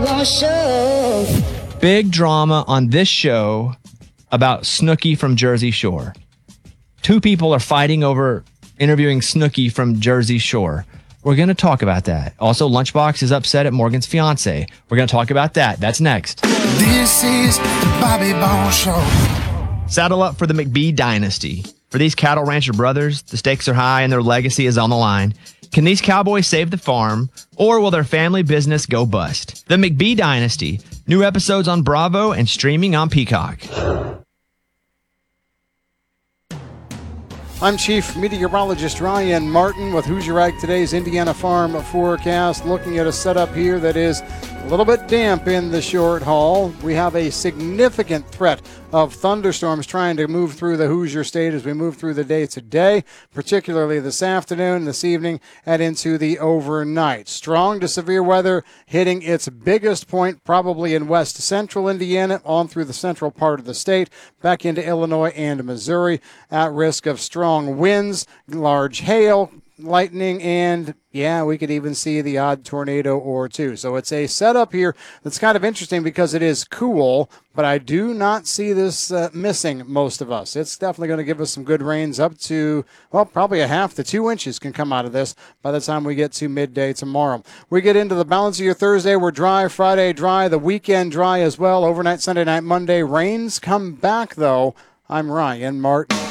Boss Show. Big drama on this show about Snooki from Jersey Shore. Two people are fighting over interviewing Snooki from Jersey Shore. We're going to talk about that. Also, Lunchbox is upset at Morgan's fiance. We're going to talk about that. That's next. This is the Bobby Bones Show. Saddle up for the McBee dynasty. For these cattle rancher brothers, the stakes are high and their legacy is on the line. Can these cowboys save the farm, or will their family business go bust? The McBee dynasty. New episodes on Bravo and streaming on Peacock. I'm Chief Meteorologist Ryan Martin with Who's Your Ag Today's Indiana Farm Forecast. Looking at a setup here that is a little bit damp in the short haul. We have a significant threat of thunderstorms trying to move through the Hoosier State as we move through the day today, particularly this afternoon, this evening, and into the overnight. Strong to severe weather hitting its biggest point probably in west central Indiana, on through the central part of the state, back into Illinois and Missouri, at risk of strong winds, large hail, lightning, and we could even see the odd tornado or two. So it's a setup here that's kind of interesting because it is cool, but I do not see this missing most of us. It's definitely going to give us some good rains up to, probably a half to 2 inches can come out of this by the time we get to midday tomorrow. We get into the balance of your Thursday. We're dry, Friday dry, the weekend dry as well. Overnight, Sunday night, Monday. Rains come back, though. I'm Ryan Martin.